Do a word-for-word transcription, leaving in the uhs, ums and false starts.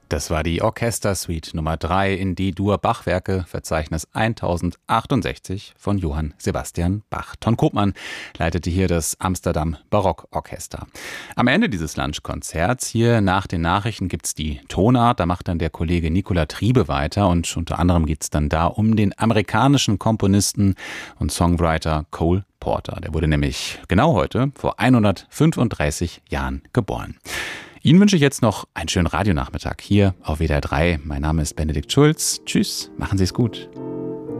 Das war die Orchestersuite Nummer drei in D-Dur Bachwerke, Verzeichnis tausendzachtundsechzig von Johann Sebastian Bach. Ton Koopman leitete hier das Amsterdam Barockorchester. Am Ende dieses Lunchkonzerts, hier nach den Nachrichten, gibt's die Tonart. Da macht dann der Kollege Nicola Triebe weiter und unter anderem geht's dann da um den amerikanischen Komponisten und Songwriter Cole Porter. Der wurde nämlich genau heute vor hundertfünfunddreißig Jahren geboren. Ihnen wünsche ich jetzt noch einen schönen Radionachmittag hier auf W D R drei. Mein Name ist Benedikt Schulz. Tschüss, machen Sie es gut.